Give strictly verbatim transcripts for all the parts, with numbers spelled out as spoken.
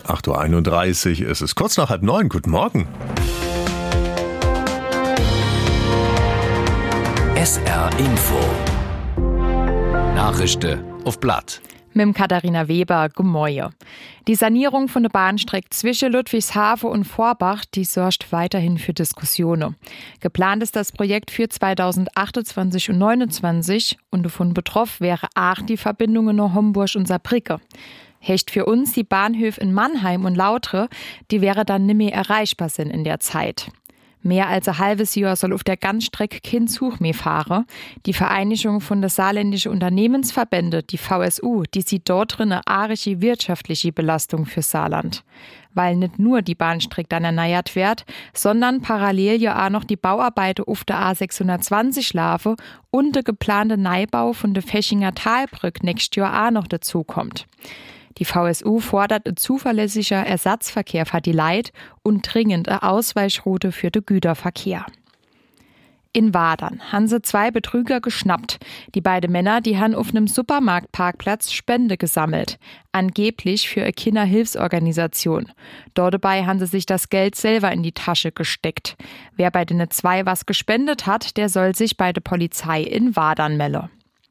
acht Uhr einunddreißig, es ist kurz nach halb neun. Guten Morgen. S R Info. Nachrichten auf Blatt. Mit Katharina Weber, guten Morgen. Die Sanierung von der Bahnstrecke zwischen Ludwigshafen und Vorbach, die sorgt weiterhin für Diskussionen. Geplant ist das Projekt für zweitausendachtundzwanzig und neunundzwanzig und davon betroffen wäre auch die Verbindungen nach Homburg und Saarbrücken. Hecht für uns die Bahnhöfe in Mannheim und Lautre, die wäre dann nicht mehr erreichbar sind in der Zeit. Mehr als ein halbes Jahr soll auf der Ganzstrecke kein Zug mehr fahren. Die Vereinigung von der saarländischen Unternehmensverbände, die V S U, die sieht dort drin eine arge wirtschaftliche Belastung für Saarland. Weil nicht nur die Bahnstrecke dann erneuert wird, sondern parallel ja auch noch die Bauarbeiten auf der A sechshundertzwanzig laufen und der geplante Neubau von der Feschinger Talbrücke nächstes Jahr auch noch dazukommt. Die V S U fordert ein zuverlässiger Ersatzverkehr für die Leid und dringend eine Ausweichroute für den Güterverkehr. In Wadern haben sie zwei Betrüger geschnappt. Die beiden Männer, die haben auf einem Supermarktparkplatz Spende gesammelt. Angeblich für eine Kinderhilfsorganisation. Dort dabei haben sie sich das Geld selber in die Tasche gesteckt. Wer bei den zwei was gespendet hat, der soll sich bei der Polizei in Wadern melden.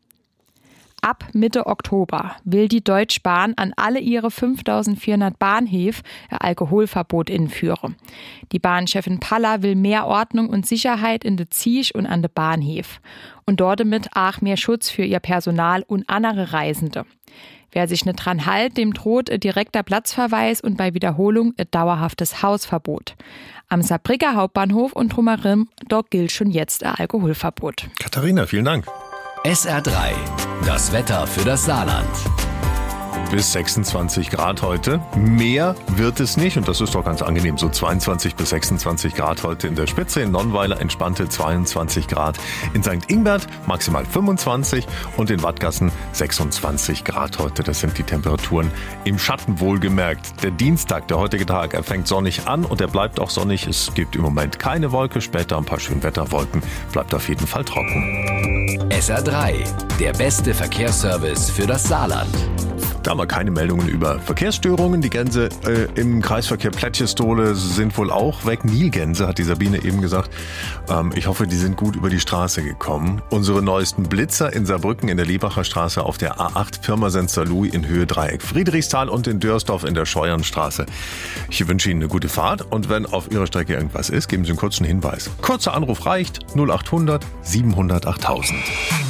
Ab Mitte Oktober will die Deutsche Bahn an alle ihre fünftausendvierhundert Bahnhöfe ein Alkoholverbot einführen. Die Bahnchefin Paller will mehr Ordnung und Sicherheit in der Ziech und an der Bahnhöfe. Und dort damit auch mehr Schutz für ihr Personal und andere Reisende. Wer sich nicht dran hält, dem droht ein direkter Platzverweis und bei Wiederholung ein dauerhaftes Hausverbot. Am Saarbrücker Hauptbahnhof und drumherum, dort gilt schon jetzt ein Alkoholverbot. Katharina, vielen Dank. S R drei. Das Wetter für das Saarland. Bis sechsundzwanzig Grad heute. Mehr wird es nicht und das ist doch ganz angenehm. So zweiundzwanzig bis sechsundzwanzig Grad heute in der Spitze. In Nonnweiler entspannte zweiundzwanzig Grad. In Sankt Ingbert maximal fünfundzwanzig und in Wattgassen sechsundzwanzig Grad heute. Das sind die Temperaturen im Schatten wohlgemerkt. Der Dienstag, der heutige Tag, er fängt sonnig an und er bleibt auch sonnig. Es gibt im Moment keine Wolke, später ein paar Schönwetterwolken. Bleibt auf jeden Fall trocken. S R drei. Der beste Verkehrsservice für das Saarland. Da haben wir keine Meldungen über Verkehrsstörungen. Die Gänse äh, im Kreisverkehr Plätschestole sind wohl auch weg. Nilgänse, hat die Sabine eben gesagt. Ähm, ich hoffe, die sind gut über die Straße gekommen. Unsere neuesten Blitzer in Saarbrücken in der Lebacher Straße auf der A acht Pirmasens Saarlouis in Höhe Dreieck Friedrichsthal und in Dörsdorf in der Scheuernstraße. Ich wünsche Ihnen eine gute Fahrt und wenn auf Ihrer Strecke irgendwas ist, geben Sie einen kurzen Hinweis. Kurzer Anruf reicht null achthundert siebenhundert achttausend.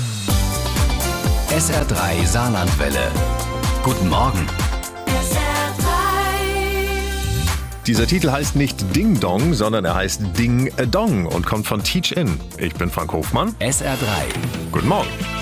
S R drei Saarlandwelle. Guten Morgen. Dieser Titel heißt nicht Ding Dong, sondern er heißt Ding Dong und kommt von Teach In. Ich bin Frank Hofmann. S R drei. Guten Morgen.